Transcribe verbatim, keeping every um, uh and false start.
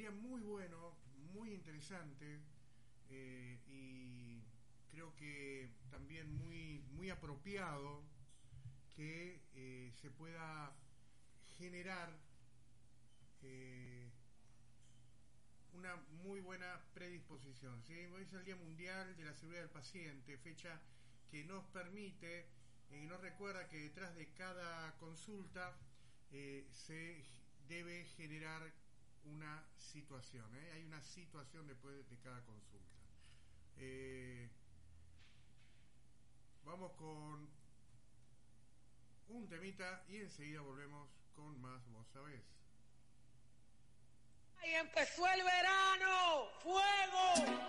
sería muy bueno, muy interesante, eh, y creo que también muy, muy apropiado que eh, se pueda generar eh, una muy buena predisposición, ¿sí? Hoy es el Día Mundial de la Seguridad del Paciente, fecha que nos permite y eh, nos recuerda que detrás de cada consulta eh, se debe generar una situación, ¿eh? Hay una situación después de cada consulta. Eh, vamos con un temita y enseguida volvemos con más Vos Sabés. ¡Ahí empezó el verano! ¡Fuego!